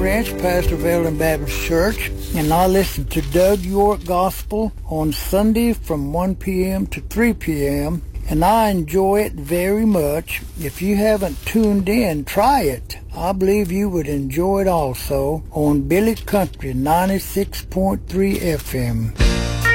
Ranch, pastor of Ellen Baptist Church, and I listen to Doug York Gospel on Sunday from 1 p.m. to 3 p.m., and I enjoy it very much. If you haven't tuned in, try it. I believe you would enjoy it also on Billy Country 96.3 FM.